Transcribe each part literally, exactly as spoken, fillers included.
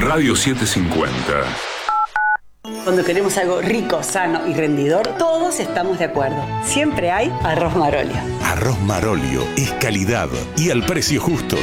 Radio setecientos cincuenta. Cuando queremos algo rico, sano y rendidor, todos estamos de acuerdo. Siempre hay arroz Marolio. Arroz Marolio es calidad y al precio justo.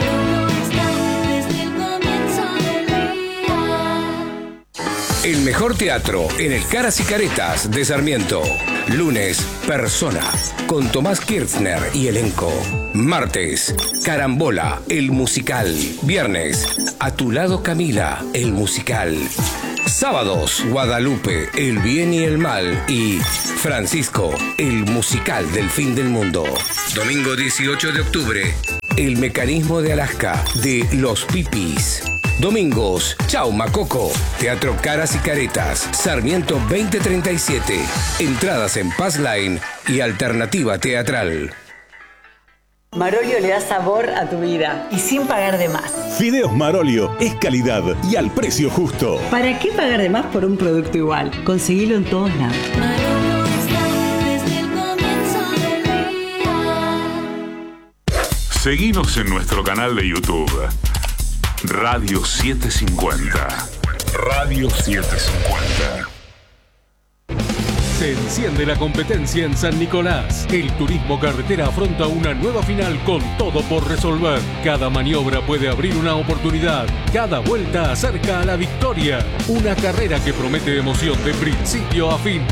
El mejor teatro en el Caras y Caretas de Sarmiento. Lunes, Persona, con Tomás Kirchner y elenco. Martes, Carambola, el musical. Viernes, A tu lado Camila, el musical. Sábados, Guadalupe, el bien y el mal. Y Francisco, el musical del fin del mundo. Domingo dieciocho de octubre, El mecanismo de Alaska, de Los Pipis. Domingos, Chau Macoco, Teatro Caras y Caretas, Sarmiento veinte treinta y siete. Entradas en Pass Line y Alternativa Teatral. Marolio le da sabor a tu vida y sin pagar de más. Fideos Marolio es calidad y al precio justo. ¿Para qué pagar de más por un producto igual? Conseguilo en todos lados. Seguinos en nuestro canal de YouTube. Radio setecientos cincuenta. Radio setecientos cincuenta. Se enciende la competencia en San Nicolás. El turismo carretera afronta una nueva final con todo por resolver. Cada maniobra puede abrir una oportunidad. Cada vuelta acerca a la victoria. Una carrera que promete emoción de principio a fin.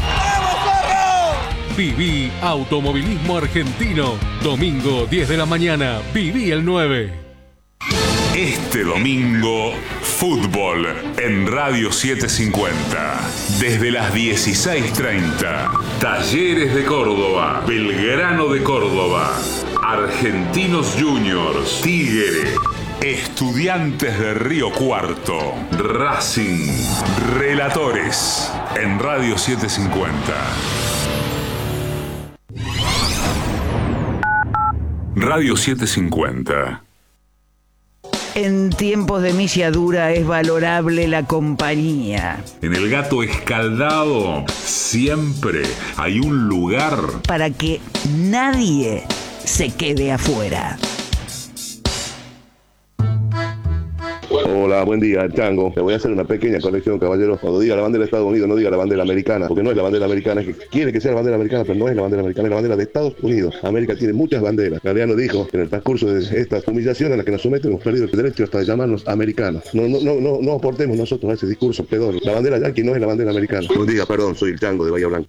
Viví Automovilismo Argentino. Domingo diez de la mañana. Viví el nueve. Este domingo, fútbol en Radio setecientos cincuenta. Desde las dieciséis treinta. Talleres de Córdoba, Belgrano de Córdoba, Argentinos Juniors, Tigre, Estudiantes de Río Cuarto, Racing, Relatores en Radio setecientos cincuenta. Radio setecientos cincuenta. En tiempos de milladura es valorable la compañía. En el Gato Escaldado siempre hay un lugar para que nadie se quede afuera. Hola, buen día, Chango. Le voy a hacer una pequeña corrección, caballero. Cuando diga la bandera de Estados Unidos, no diga la bandera americana, porque no es la bandera americana, es que quiere que sea la bandera americana, pero no es la bandera americana, es la bandera de Estados Unidos. América tiene muchas banderas. Galeano dijo que en el transcurso de estas humillaciones a las que nos someten hemos perdido el derecho hasta de llamarnos americanos. No, no, no, no, no aportemos nosotros a ese discurso pedor. La bandera yanqui no es la bandera americana. Buen día, perdón, soy el Chango de Bahía Blanca.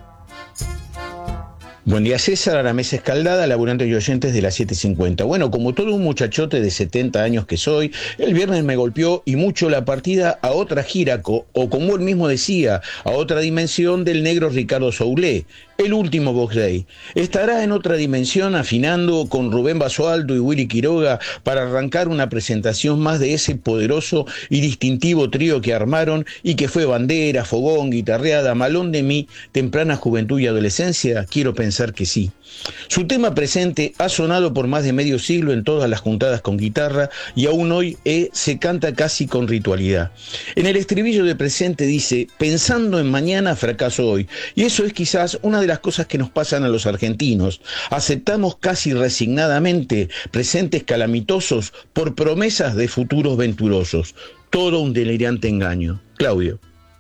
Buen día, César, a la mesa escaldada, laburantes y oyentes de la setecientos cincuenta. Bueno, como todo un muchachote de setenta años que soy, el viernes me golpeó y mucho la partida a otra gira, o como él mismo decía, a otra dimensión del negro Ricardo Soulé, el último Box Day. Estará en otra dimensión afinando con Rubén Basualdo y Willy Quiroga para arrancar una presentación más de ese poderoso y distintivo trío que armaron y que fue bandera, fogón, guitarreada, malón de mi temprana juventud y adolescencia. Quiero pensar que sí. Su tema presente ha sonado por más de medio siglo en todas las juntadas con guitarra y aún hoy eh, se canta casi con ritualidad. En el estribillo de presente dice: pensando en mañana, fracaso hoy. Y eso es quizás una de las cosas que nos pasan a los argentinos. Aceptamos casi resignadamente presentes calamitosos por promesas de futuros venturosos. Todo un delirante engaño. Claudio.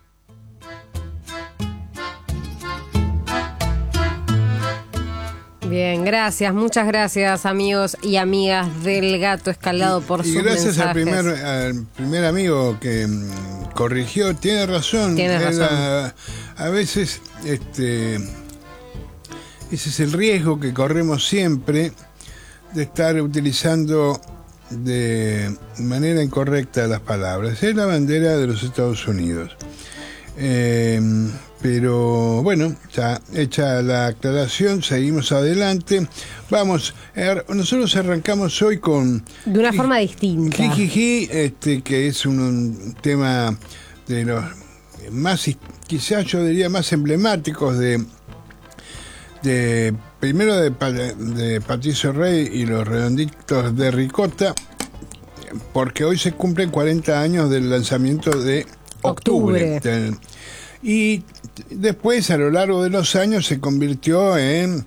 Bien, gracias, muchas gracias amigos y amigas del Gato Escaldado por sus mensajes. Y gracias al primer, al primer amigo que mm, corrigió, tiene razón. Tiene razón. Era, a veces este, ese es el riesgo que corremos siempre de estar utilizando de manera incorrecta las palabras. Es la bandera de los Estados Unidos. Eh, pero bueno, ya hecha la aclaración, seguimos adelante. Vamos, er, nosotros arrancamos hoy con... De una forma distinta. Jijiji, este, que es un, un tema de los más, quizás yo diría, más emblemáticos de... de primero de, de Patricio Rey y los Redonditos de Ricota, porque hoy se cumplen cuarenta años del lanzamiento de Octubre. Octubre. Y después, a lo largo de los años, se convirtió en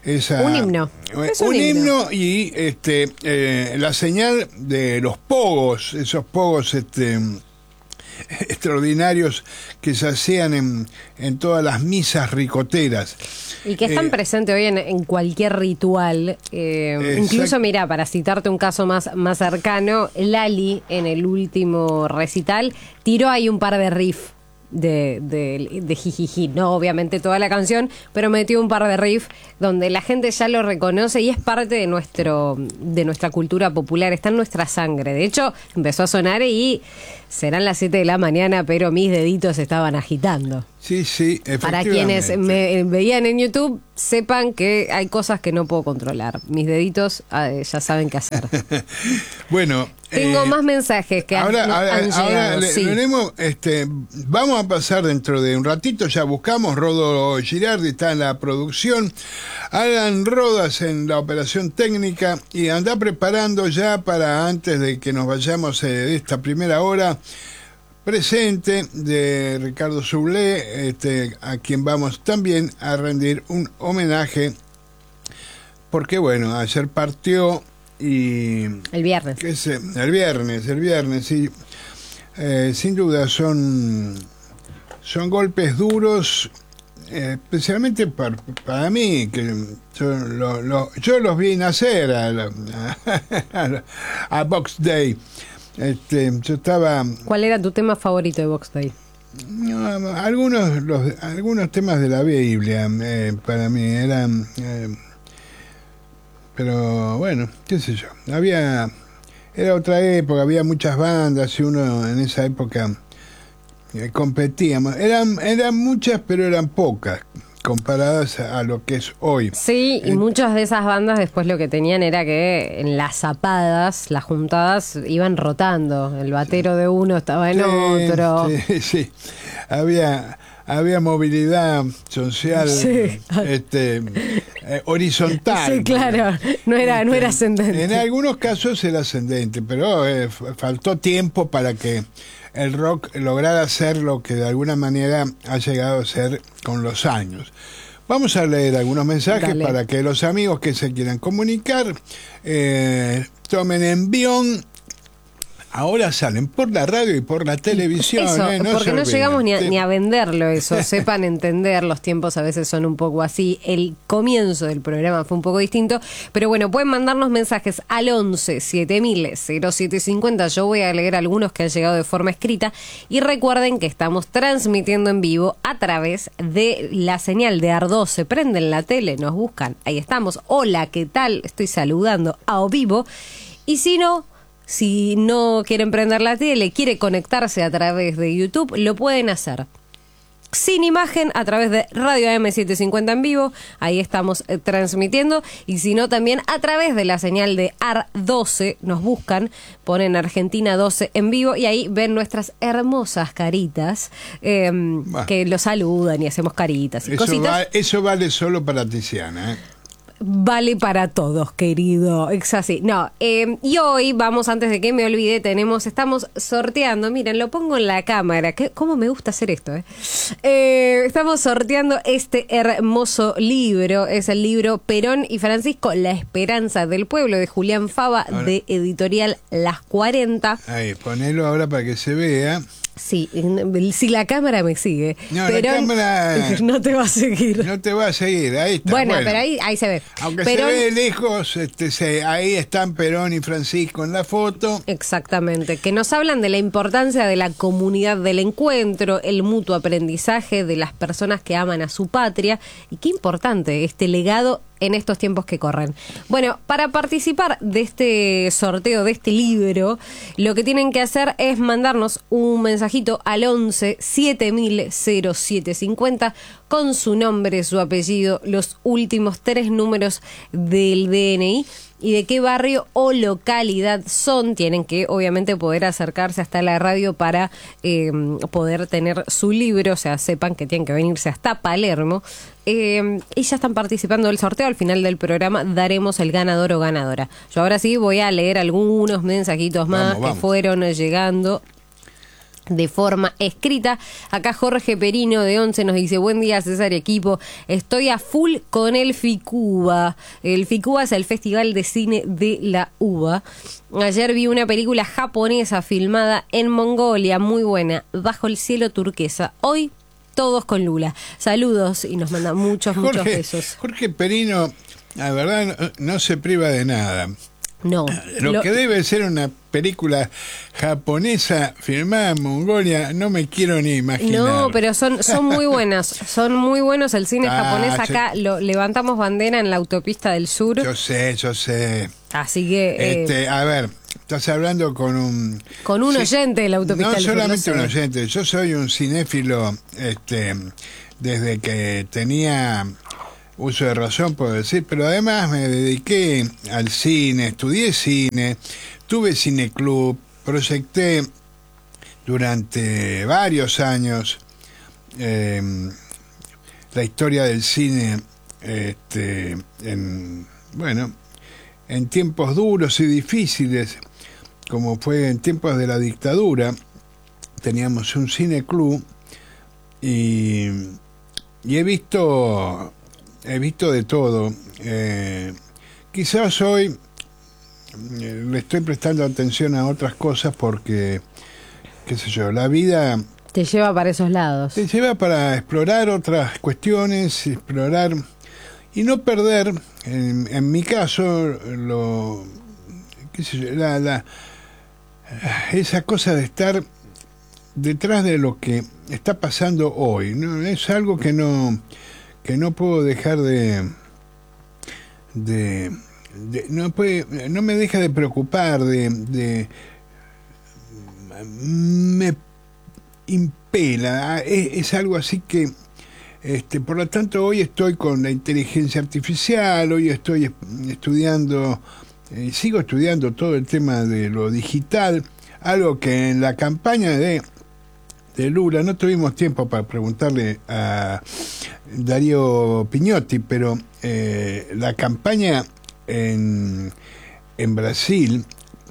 esa, un himno. Es un, un himno, himno y este eh, la señal de los pogos, esos pogos este extraordinarios que se hacían en, en todas las misas ricoteras. Y que están Eh, presentes hoy en, en cualquier ritual. Eh, incluso, mira, para citarte un caso más, más cercano, Lali, en el último recital, tiró ahí un par de riff de, de, de jijiji. No, obviamente toda la canción, pero metió un par de riff donde la gente ya lo reconoce y es parte de nuestro de nuestra cultura popular, está en nuestra sangre. De hecho, empezó a sonar y serán las siete de la mañana, pero mis deditos estaban agitando. Sí, sí, Para efectivamente. quienes me veían en YouTube, sepan que hay cosas que no puedo controlar. Mis deditos eh, ya saben qué hacer. Bueno, Tengo eh, más mensajes que ahora, han, ahora, han ahora llegado. le- sí. tenemos, este, vamos a pasar dentro de un ratito, ya buscamos, Rodo Girardi está en la producción, Alan Rodas en la operación técnica, y anda preparando ya para antes de que nos vayamos eh, de esta primera hora, presente de Ricardo Sublé, este, a quien vamos también a rendir un homenaje, porque bueno, ayer partió y... El viernes. que es, eh, el viernes, el viernes, sí. Eh, sin duda son, son golpes duros, eh, especialmente para, para mí, que yo, lo, lo- yo los vi nacer a, la- a, a Box Day. Este, yo estaba... ¿Cuál era tu tema favorito de Box Day? No, algunos, los, algunos temas de la Biblia eh, para mí eran... eh, pero bueno, qué sé yo. Había... Era otra época, había muchas bandas y uno en esa época eh, competíamos. Eran, eran muchas, pero eran pocas comparadas a, a lo que es hoy. Sí, y Eh, muchas de esas bandas después lo que tenían era que en las zapadas, las juntadas, iban rotando. El batero de uno estaba en sí, otro. Sí, sí. Había, había movilidad social Sí. este, eh, horizontal. Sí, claro, no era, no era ascendente. En algunos casos era ascendente, pero eh, f- faltó tiempo para que el rock lograra ser lo que de alguna manera ha llegado a ser con los años. Vamos a leer algunos mensajes Dale. para que los amigos que se quieran comunicar eh, tomen envión. Ahora salen por la radio y por la televisión. Eso, eh, no porque se no olviden. llegamos ni a, Sí. ni a venderlo eso, sepan entender, los tiempos a veces son un poco así, el comienzo del programa fue un poco distinto, pero bueno, pueden mandarnos mensajes al once siete mil cero siete cincuenta, yo voy a leer algunos que han llegado de forma escrita, y recuerden que estamos transmitiendo en vivo a través de la señal de AR doce, prenden la tele, nos buscan, ahí estamos, hola, ¿qué tal? Estoy saludando a o vivo, y si no... Si no quieren prender la tele, quiere conectarse a través de YouTube, lo pueden hacer. Sin imagen, a través de Radio A M setecientos cincuenta en vivo, ahí estamos eh, transmitiendo, y si no también a través de la señal de AR doce, nos buscan, ponen Argentina doce en vivo, y ahí ven nuestras hermosas caritas, eh, que los saludan y hacemos caritas y Eso, cositas. va- eso vale solo para Tiziana, ¿eh? Vale para todos, querido. Es así. No, eh, y hoy vamos, antes de que me olvide, tenemos, estamos sorteando, miren, lo pongo en la cámara, que cómo me gusta hacer esto, ¿eh? Eh, estamos sorteando este hermoso libro, es el libro Perón y Francisco, La Esperanza del Pueblo, de Julián Fava, Ahora. de editorial Las cuarenta. Ahí, ponelo ahora para que se vea. Sí, si la cámara me sigue. No, Perón la cámara no te va a seguir. no te va a seguir, ahí está. Bueno, pero ahí, ahí se ve. Aunque Perón- se ve de lejos, este, se- ahí están Perón y Francisco en la foto. Exactamente, que nos hablan de la importancia de la comunidad del encuentro, el mutuo aprendizaje de las personas que aman a su patria, y qué importante este legado en estos tiempos que corren. Bueno, para participar de este sorteo, de este libro, lo que tienen que hacer es mandarnos un mensajito al once siete mil cero siete cincuenta con su nombre, su apellido, los últimos tres números del D N I y de qué barrio o localidad son. Tienen que obviamente poder acercarse hasta la radio para eh, poder tener su libro, o sea, sepan que tienen que venirse hasta Palermo. Eh, y ya están participando del sorteo. Al final del programa daremos el ganador o ganadora. Yo ahora sí voy a leer algunos mensajitos más Vamos, vamos. que fueron llegando. de forma escrita. Acá Jorge Perino de Once nos dice: buen día, César y equipo, estoy a full con el FICUBA. El FICUBA es el Festival de Cine de la Uva. Ayer vi una película japonesa filmada en Mongolia, muy buena, Bajo el cielo turquesa. Hoy todos con Lula. Saludos, y nos manda muchos, Jorge, muchos besos. Jorge Perino, la verdad, no, no se priva de nada. No. Lo, lo que debe ser una película japonesa filmada en Mongolia, no me quiero ni imaginar. No, pero son, son muy buenas, son muy buenos el cine Ah, japonés. Acá yo- lo levantamos bandera en la autopista del sur. Yo sé, yo sé. Así que eh, Este, a ver, estás hablando con un... con un sí, oyente de la autopista No del sur. solamente lo un sé. oyente, yo soy un cinéfilo, este, desde que tenía uso de razón, puedo decir, pero además me dediqué al cine, estudié cine, tuve cineclub, proyecté durante varios años eh, la historia del cine, este, en, bueno, en tiempos duros y difíciles, como fue en tiempos de la dictadura. Teníamos un cineclub y, y he visto he visto de todo. Eh, quizás hoy eh, le estoy prestando atención a otras cosas porque, qué sé yo, la vida Te lleva para esos lados. te lleva para explorar otras cuestiones, explorar y no perder, en, en mi caso, lo, qué sé yo, la, la, esa cosa de estar detrás de lo que está pasando hoy, ¿no? Es algo que no que no puedo dejar de, de, de no puede, no me deja de preocupar, de, de me impela, es, es algo así que este, por lo tanto hoy estoy con la inteligencia artificial, hoy estoy estudiando, eh, sigo estudiando todo el tema de lo digital, algo que en la campaña de de Lula no tuvimos tiempo para preguntarle a Darío Piñotti, pero eh, la campaña en, en Brasil,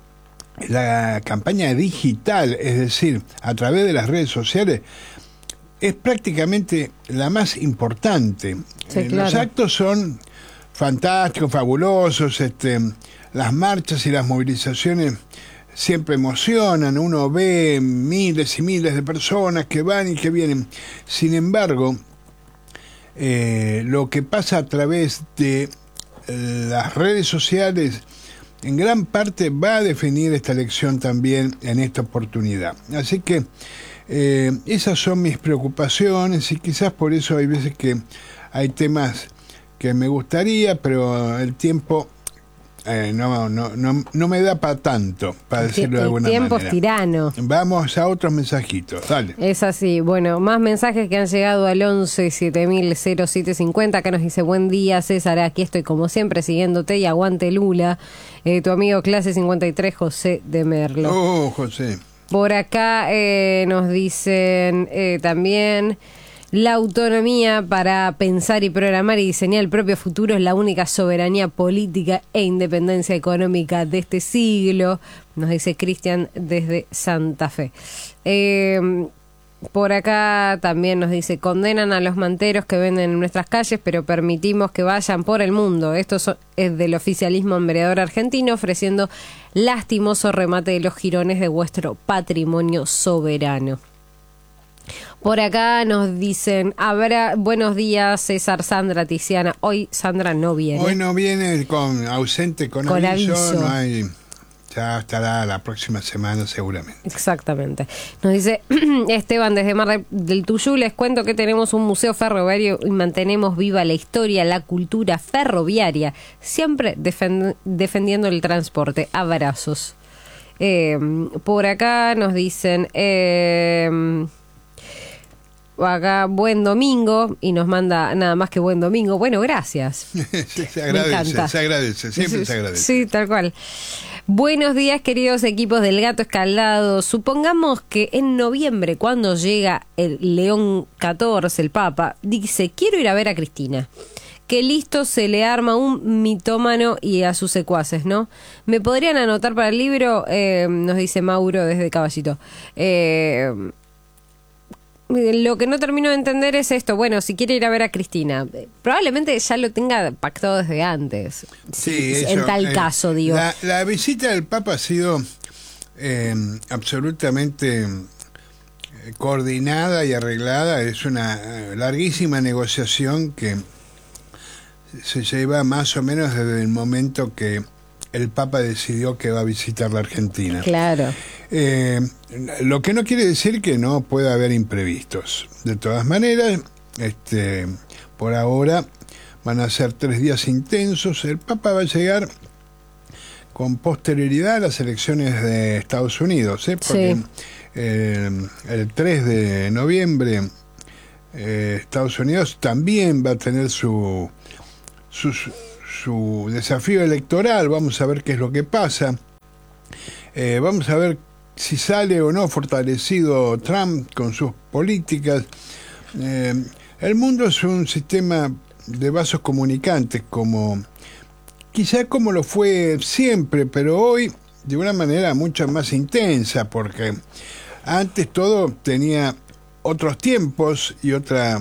la campaña digital, es decir, a través de las redes sociales, es prácticamente la más importante. Sí, Eh, claro. Los actos son fantásticos, fabulosos, este, las marchas y las movilizaciones siempre emocionan, uno ve miles y miles de personas que van y que vienen. Sin embargo, eh, lo que pasa a través de eh, las redes sociales en gran parte va a definir esta elección también en esta oportunidad. Así que eh, esas son mis preocupaciones y quizás por eso hay veces que hay temas que me gustaría, pero el tiempo Eh, no, no, no, no me da para tanto, para decirlo de alguna El tiempo manera. es tirano. Vamos a otros mensajitos, dale. Es así. Bueno, más mensajes que han llegado al once siete mil cero siete cincuenta. Acá nos dice: buen día, César, aquí estoy como siempre siguiéndote y aguante Lula. Eh, tu amigo clase cincuenta y tres, José de Merlo. Oh, José. Por acá eh, nos dicen eh, también: la autonomía para pensar y programar y diseñar el propio futuro es la única soberanía política e independencia económica de este siglo, nos dice Cristian desde Santa Fe. Eh, por acá también nos dice: condenan a los manteros que venden en nuestras calles, pero permitimos que vayan por el mundo. Esto so- es del oficialismo embreador argentino, ofreciendo lastimoso remate de los jirones de vuestro patrimonio soberano. Por acá nos dicen: habrá buenos días, César, Sandra, Tiziana. Hoy Sandra no viene. Hoy no viene con ausente con, Con aviso, aviso. no hay, ya estará la próxima semana seguramente. Exactamente. Nos dice Esteban desde Mar del- del Tuyú: les cuento que tenemos un museo ferroviario y mantenemos viva la historia, la cultura ferroviaria, siempre defen- defendiendo el transporte. Abrazos. Eh, por acá nos dicen... Eh, acá buen domingo, y nos manda nada más que buen domingo. Bueno, gracias. se, se Me agradece, encanta. se agradece, siempre se agradece. Sí, tal cual. Buenos días, queridos equipos del Gato Escaldado. Supongamos que en noviembre, cuando llega el León catorce, el Papa, dice: quiero ir a ver a Cristina. ¿Qué que listo se le arma un mitómano y a sus secuaces, ¿no? ¿Me podrían anotar para el libro? Eh, nos dice Mauro desde Caballito. Eh, lo que no termino de entender es esto. Bueno, si quiere ir a ver a Cristina, probablemente ya lo tenga pactado desde antes. Sí, si, en eso, tal eh, caso, digo. La, la visita del Papa ha sido eh, absolutamente coordinada y arreglada. Es una larguísima negociación que se lleva más o menos desde el momento que el Papa decidió que va a visitar la Argentina. Claro. Eh, lo que no quiere decir que no pueda haber imprevistos. De todas maneras, este, por ahora van a ser tres días intensos. El Papa va a llegar con posterioridad a las elecciones de Estados Unidos, ¿eh? Porque Sí. eh, el tres de noviembre eh, Estados Unidos también va a tener su, su, su desafío electoral. Vamos a ver qué es lo que pasa. Eh, vamos a ver si sale o no fortalecido Trump con sus políticas. Eh, el mundo es un sistema de vasos comunicantes, como quizá como lo fue siempre, pero hoy de una manera mucho más intensa, porque antes todo tenía otros tiempos y otra...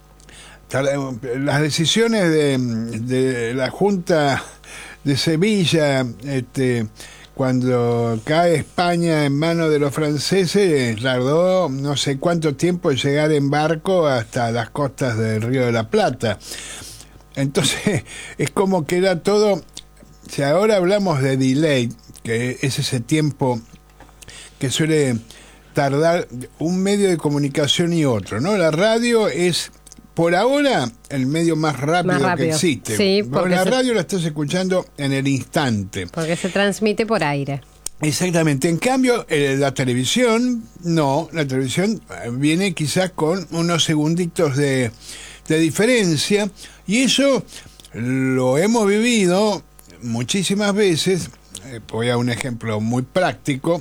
Las decisiones de, de la Junta de Sevilla, este, cuando cae España en manos de los franceses, tardó no sé cuánto tiempo en llegar en barco hasta las costas del Río de la Plata. Entonces, es como que era todo... Si ahora hablamos de delay, que es ese tiempo que suele tardar un medio de comunicación y otro, ¿no? La radio es, por ahora, el medio más rápido, Más rápido. que existe. Sí, porque la se- radio la estás escuchando en el instante. Porque se transmite por aire. Exactamente. En cambio, eh, la televisión, no. La televisión eh, viene quizás con unos segunditos de, de diferencia, y eso lo hemos vivido muchísimas veces. Eh, voy a un ejemplo muy práctico.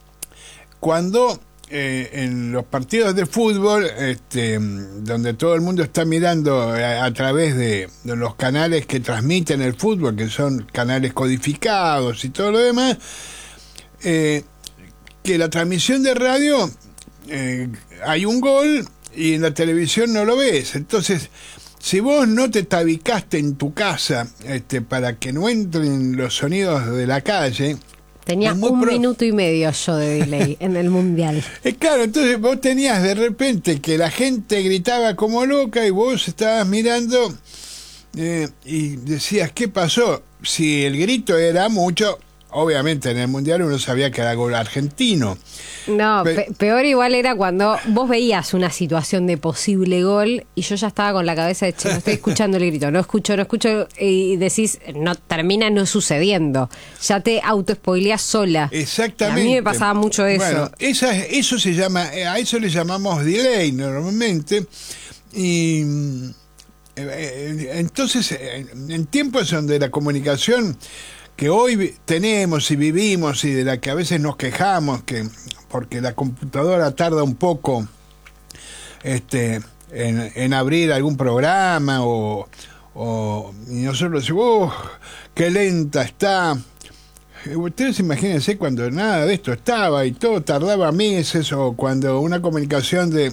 Cuando eh, en los partidos de fútbol, este, donde todo el mundo está mirando a, a través de, de los canales que transmiten el fútbol, que son canales codificados y todo lo demás, eh, que la transmisión de radio, eh, hay un gol y en la televisión no lo ves. Entonces, si vos no te tabicaste en tu casa este, para que no entren los sonidos de la calle... Tenía es muy un pro- minuto y medio yo de delay en el Mundial. Eh, claro, entonces vos tenías de repente que la gente gritaba como loca y vos estabas mirando eh, y decías, ¿qué pasó? Si el grito era mucho, obviamente en el Mundial uno sabía que era gol argentino. No, Pe- pe- peor igual era cuando vos veías una situación de posible gol y yo ya estaba con la cabeza de, che, no estoy escuchando el grito, no escucho, no escucho, y decís, no termina no sucediendo. Ya te autoespoileás sola. Exactamente. Y a mí me pasaba mucho eso. Bueno, esa, eso se llama, a eso le llamamos delay normalmente. Y mm, eh, entonces, eh, en tiempos donde la comunicación que hoy vi- tenemos y vivimos y de la que a veces nos quejamos, que porque la computadora tarda un poco este, en, en abrir algún programa, o, o y nosotros decimos, ¡oh, qué lenta está! Eh, Ustedes imagínense cuando nada de esto estaba y todo tardaba meses, o cuando una comunicación de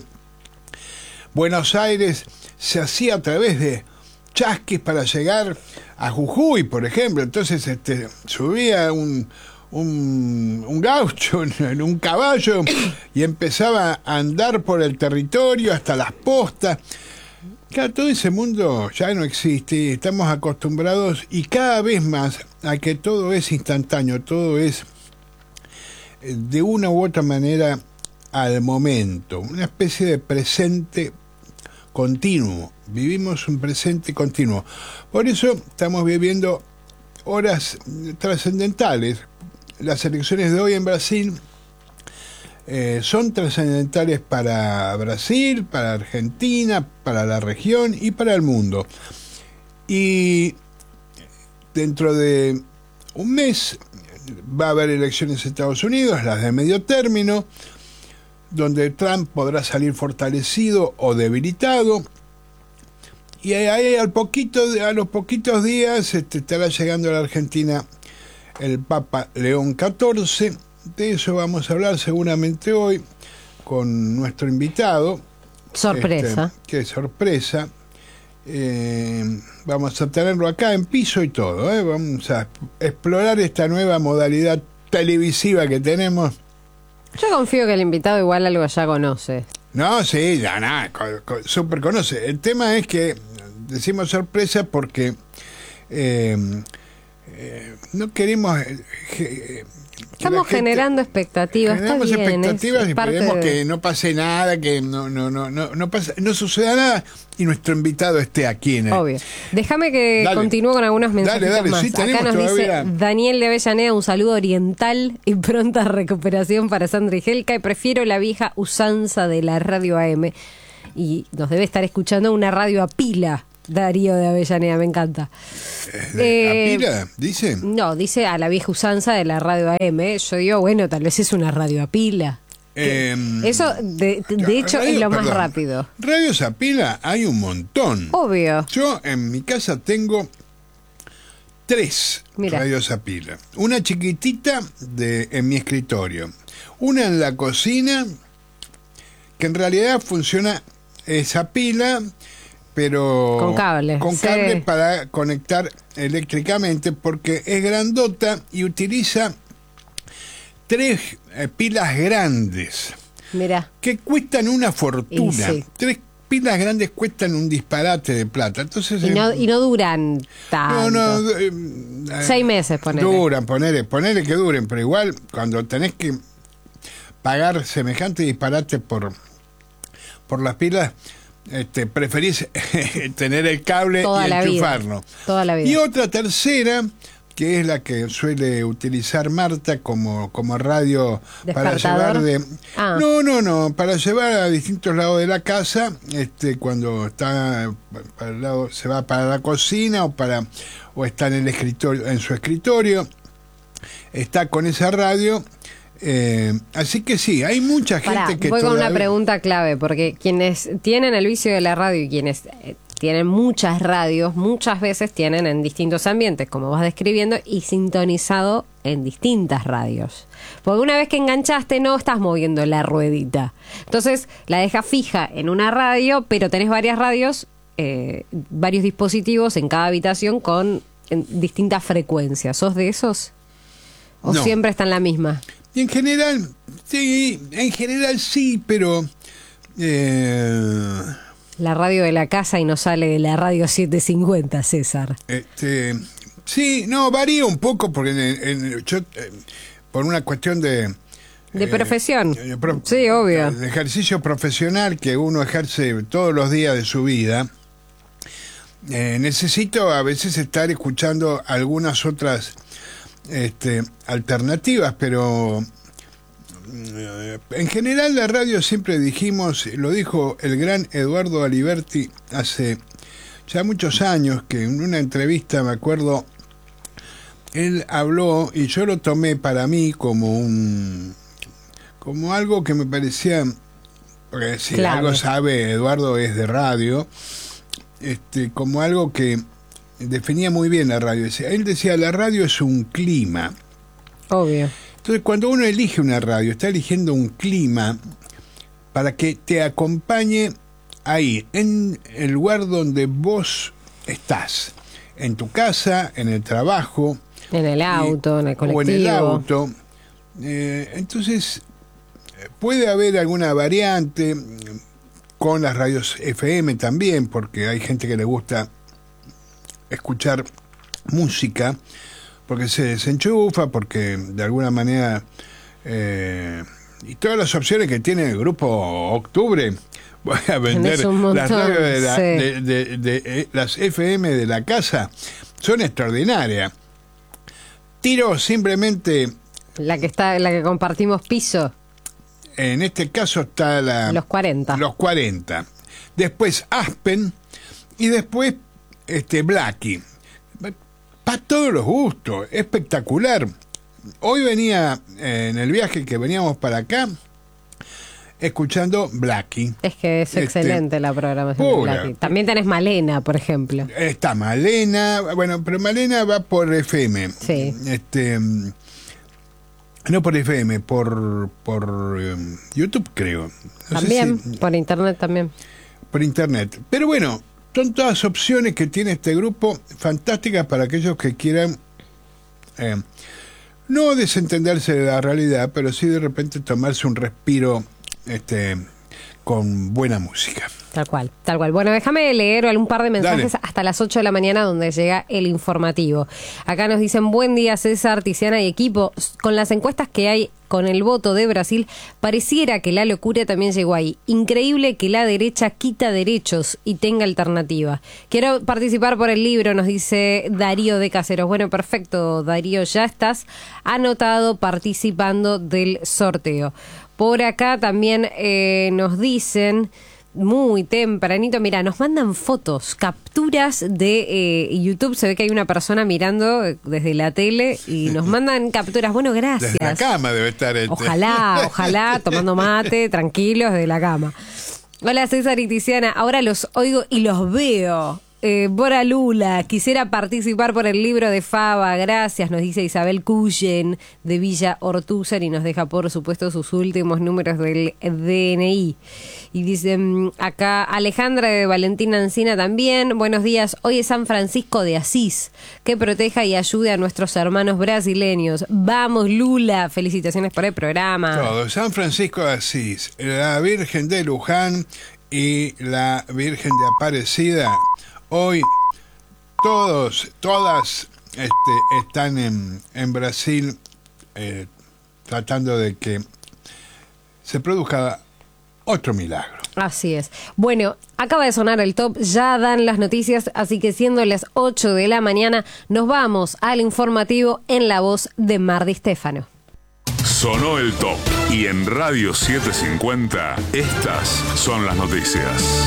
Buenos Aires se hacía a través de chasquis para llegar a Jujuy, por ejemplo. Entonces este, subía un, un, un gaucho en un caballo y empezaba a andar por el territorio hasta las postas. Claro, todo ese mundo ya no existe. Estamos acostumbrados y cada vez más a que todo es instantáneo, todo es eh, de una u otra manera al momento, una especie de presente continuo. Vivimos un presente continuo. Por eso estamos viviendo horas trascendentales. Las elecciones de hoy en Brasil eh, son trascendentales para Brasil, para Argentina, para la región y para el mundo. Y dentro de un mes va a haber elecciones en Estados Unidos, las de medio término, donde Trump podrá salir fortalecido o debilitado. y ahí al poquito, a los poquitos días este, estará llegando a la Argentina el Papa León catorce. De eso vamos a hablar seguramente hoy con nuestro invitado. Sorpresa. Este, qué sorpresa. Eh, vamos a tenerlo acá en piso y todo. ¿eh? Vamos a explorar esta nueva modalidad televisiva que tenemos. Yo confío que el invitado igual algo ya conoce. No, sí, ya nada, súper conoce. El tema es que decimos sorpresa porque eh, eh, no queremos... Eh, Estamos generando expectativas. Generamos está bien, expectativas es, y es parte esperemos de... que no pase nada, que no no no no no pase, no suceda nada y nuestro invitado esté aquí en el... Obvio. Déjame que Dale. continúe con algunos mensajes Dale, dale, más. sí, Acá tenemos nos todavía. dice Daniel de Avellaneda, un saludo oriental y pronta recuperación para Sandra y Helka, y prefiero la vieja usanza de la radio A M. Y nos debe estar escuchando una radio a pila. Darío de Avellaneda, me encanta. Eh, ¿A pila? ¿Dice? No, dice a la vieja usanza de la radio A M. Yo digo, bueno, tal vez es una radio a pila. Eh, Eso, de, de hecho, radio, es lo perdón, más rápido. Radios a pila hay un montón. Obvio. Yo en mi casa tengo tres Mira. radios a pila. Una chiquitita de, en mi escritorio. Una en la cocina, que en realidad funciona esa pila, pero con cable, con sí. cable para conectar eléctricamente, porque es grandota y utiliza tres eh, pilas grandes. Mira. Que cuestan una fortuna. Sí. Tres pilas grandes cuestan un disparate de plata. Entonces, Y no, eh, y no duran tanto. no, no, eh, Seis meses, ponele. Duran, ponele, ponele que duren, pero igual cuando tenés que pagar semejante disparate por, por las pilas, este, preferís tener el cable Toda y la enchufarlo. vida. Toda la vida. Y otra tercera, que es la que suele utilizar Marta como, como radio para llevar ¿Despertador? de... Ah. No, no, no, para llevar a distintos lados de la casa, este, cuando está para el lado, se va para la cocina o para o está en el escritorio, en su escritorio, está con esa radio. Eh, así que sí, hay mucha gente Pará, que voy con todavía... una pregunta clave, porque quienes tienen el vicio de la radio y quienes eh, tienen muchas radios, muchas veces tienen en distintos ambientes, como vas describiendo, y sintonizado en distintas radios. Porque una vez que enganchaste no estás moviendo la ruedita. Entonces la dejas fija en una radio, pero tenés varias radios, eh, varios dispositivos en cada habitación con en distintas frecuencias. ¿Sos de esos? ¿O No. siempre está en la misma? Y en general, sí, en general sí, pero... Eh, La radio de la casa y no sale de la radio setecientos cincuenta, César. este, sí, no, varía un poco porque en, en- yo, eh, por una cuestión de... De eh, profesión. de pro- Sí, obvio. de ejercicio profesional que uno ejerce todos los días de su vida, eh, necesito a veces estar escuchando algunas otras este, alternativas, pero eh, en general la radio siempre dijimos, lo dijo el gran Eduardo Aliberti hace ya muchos años, que en una entrevista, me acuerdo, él habló y yo lo tomé para mí como un como algo que me parecía, porque si Clave. algo sabe Eduardo es de radio, este, como algo que definía muy bien la radio. Decía- Él decía, la radio es un clima. Obvio. Entonces, cuando uno elige una radio, está eligiendo un clima para que te acompañe ahí, en el lugar donde vos estás, en tu casa, en el trabajo, En el auto, en el colectivo. o en el auto. Eh, entonces, puede haber alguna variante con las radios F M también, porque hay gente que le gusta escuchar música, porque se desenchufa, porque de alguna manera... Eh, y todas las opciones que tiene el grupo Octubre, voy a vender Tenés un montón, las radios de, la- sí. de- de- de- eh, las F M de la casa, son extraordinarias. Tiro simplemente, La que está, la que compartimos piso, en este caso está la... los cuarenta. Los cuarenta. Después Aspen y después este Blackie. Para todos los gustos, espectacular. Hoy venía, eh, en el viaje que veníamos para acá, escuchando Blackie. Es que es Este, excelente la programación de pura. Blackie. También tenés Malena, por ejemplo. Está Malena, bueno, pero Malena va por F M. Sí. Este, mm, no por F M, por, por um, YouTube, creo. No sé También, si- por internet también. por internet. Pero bueno, son todas opciones que tiene este grupo, fantásticas para aquellos que quieran eh, no desentenderse de la realidad, pero sí de repente tomarse un respiro este, con buena música. Tal cual, tal cual. Bueno, déjame leer un par de mensajes Dale. hasta las ocho de la mañana donde llega el informativo. Acá nos dicen, buen día César, Tiziana y equipo. Con las encuestas que hay con el voto de Brasil, pareciera que la locura también llegó ahí. Increíble que la derecha quita derechos y tenga alternativa. Quiero participar por el libro, nos dice Darío de Caseros. Bueno, perfecto, Darío, ya estás anotado participando del sorteo. Por acá también eh, nos dicen... Muy tempranito, mira, nos mandan fotos, capturas de eh, YouTube, se ve que hay una persona mirando desde la tele y nos mandan capturas, bueno, gracias. Desde la cama debe estar este. Ojalá, ojalá, tomando mate, tranquilos, de la cama. Hola César y Tiziana, ahora los oigo y los veo. Eh, Bora Lula, quisiera participar por el libro de Faba, gracias, nos dice Isabel Cuyen de Villa Ortúzar y nos deja por supuesto sus últimos números del D N I. Y dice mm, acá Alejandra de Valentina Encina también, buenos días, hoy es San Francisco de Asís, que proteja y ayude a nuestros hermanos brasileños. Vamos Lula, felicitaciones por el programa. Todo, San Francisco de Asís, la Virgen de Luján y la Virgen de Aparecida. Hoy todos, todas este, están en, en Brasil eh, tratando de que se produzca otro milagro. Así es. Bueno, acaba de sonar el top, ya dan las noticias, así que siendo las ocho de la mañana, nos vamos al informativo en la voz de Mar Di Stefano. Sonó el top y en Radio setecientos cincuenta estas son las noticias.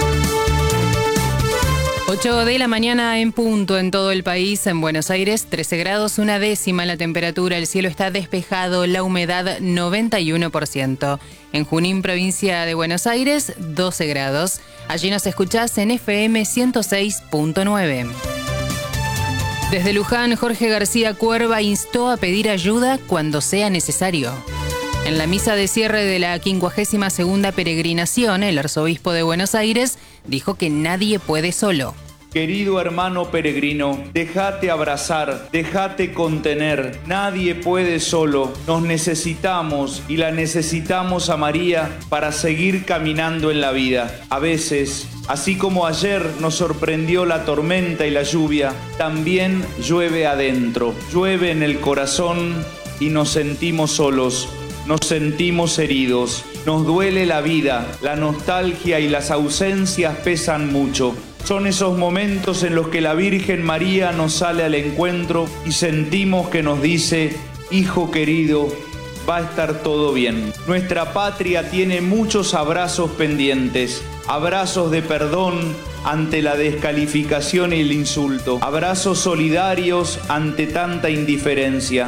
ocho de la mañana en punto en todo el país. En Buenos Aires, trece grados, una décima la temperatura. El cielo está despejado, la humedad noventa y uno por ciento. En Junín, provincia de Buenos Aires, doce grados. Allí nos escuchás en F M ciento seis punto nueve. Desde Luján, Jorge García Cuerva instó a pedir ayuda cuando sea necesario. En la misa de cierre de la quincuagésima segunda peregrinación, el arzobispo de Buenos Aires dijo que nadie puede solo. Querido hermano peregrino, déjate abrazar, déjate contener. Nadie puede solo. Nos necesitamos y la necesitamos a María para seguir caminando en la vida. A veces, así como ayer nos sorprendió la tormenta y la lluvia, también llueve adentro, llueve en el corazón y nos sentimos solos. Nos sentimos heridos, nos duele la vida, la nostalgia y las ausencias pesan mucho. Son esos momentos en los que la Virgen María nos sale al encuentro y sentimos que nos dice, hijo querido, va a estar todo bien. Nuestra patria tiene muchos abrazos pendientes, abrazos de perdón ante la descalificación y el insulto, abrazos solidarios ante tanta indiferencia.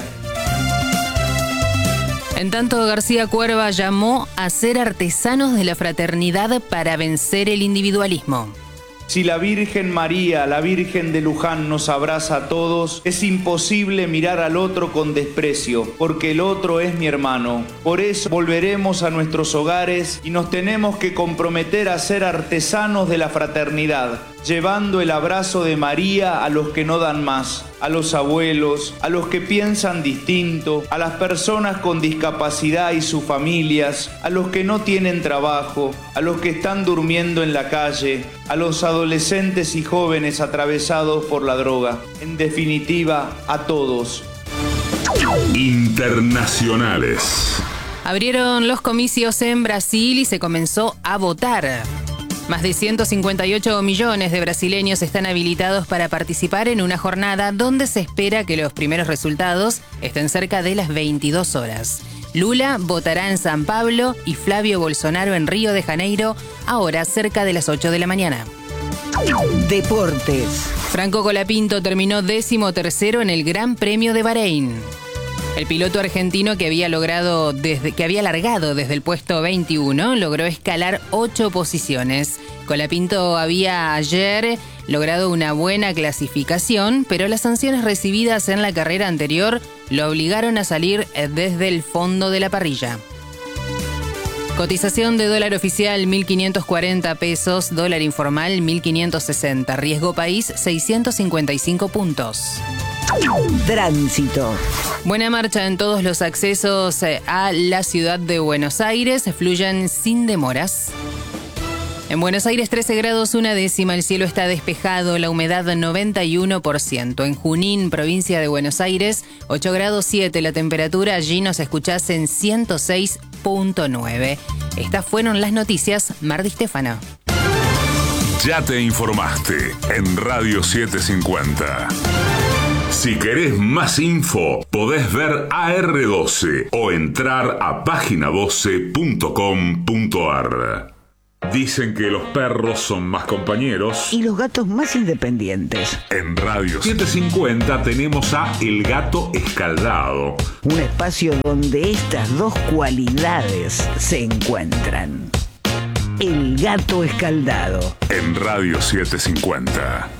En tanto, García Cuerva llamó a ser artesanos de la fraternidad para vencer el individualismo. Si la Virgen María, la Virgen de Luján, nos abraza a todos, es imposible mirar al otro con desprecio, porque el otro es mi hermano. Por eso volveremos a nuestros hogares y nos tenemos que comprometer a ser artesanos de la fraternidad, llevando el abrazo de María a los que no dan más, a los abuelos, a los que piensan distinto, a las personas con discapacidad y sus familias, a los que no tienen trabajo, a los que están durmiendo en la calle, a los adolescentes y jóvenes atravesados por la droga. En definitiva, a todos. Internacionales. Abrieron los comicios en Brasil y se comenzó a votar. Más de ciento cincuenta y ocho millones de brasileños están habilitados para participar en una jornada donde se espera que los primeros resultados estén cerca de las veintidós horas. Lula votará en San Pablo y Flavio Bolsonaro en Río de Janeiro, ahora cerca de las ocho de la mañana. Deportes. Franco Colapinto terminó décimo tercero en el Gran Premio de Bahrein. El piloto argentino que había logrado desde que había largado desde el puesto veintiuno logró escalar ocho posiciones. Colapinto había ayer logrado una buena clasificación, pero las sanciones recibidas en la carrera anterior lo obligaron a salir desde el fondo de la parrilla. Cotización de dólar oficial mil quinientos cuarenta pesos, dólar informal mil quinientos sesenta, riesgo país seiscientos cincuenta y cinco puntos. Tránsito. Buena marcha en todos los accesos a la ciudad de Buenos Aires, fluyan sin demoras. En Buenos Aires trece grados una décima, el cielo está despejado, la humedad noventa y uno por ciento. En Junín, provincia de Buenos Aires, ocho grados siete, la temperatura allí nos escuchás en ciento seis punto nueve. Estas fueron las noticias, Mar Di Stefano. Ya te informaste en Radio setecientos cincuenta. Si querés más info, podés ver A R doce o entrar a página doce punto com punto ar. Dicen que los perros son más compañeros y los gatos más independientes. En Radio setecientos cincuenta tenemos a El Gato Escaldado, un espacio donde estas dos cualidades se encuentran. El Gato Escaldado. En Radio setecientos cincuenta.